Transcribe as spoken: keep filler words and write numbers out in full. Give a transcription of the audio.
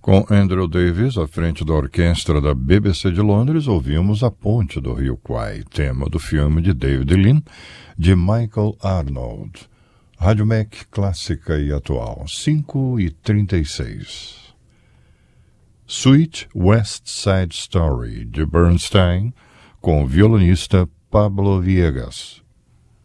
Com Andrew Davis à frente da orquestra da B B C de Londres, ouvimos A Ponte do Rio Kwai, tema do filme de David Lean, de Michael Arnold. Rádio Mac, clássica e atual, cinco e trinta e seis. Sweet West Side Story, de Bernstein, com o violonista Pablo Viegas.